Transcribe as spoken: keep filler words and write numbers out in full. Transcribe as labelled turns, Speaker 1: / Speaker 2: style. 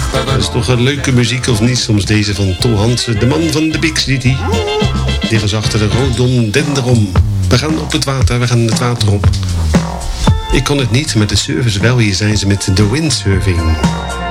Speaker 1: Dat is toch een leuke muziek of niet? Soms deze van Tol Hansen, de man van de Big City. Dit was achter de rhododendron. We gaan op het water, we gaan het water op. Ik kon het niet, met de service wel. Hier zijn ze met de windsurfing.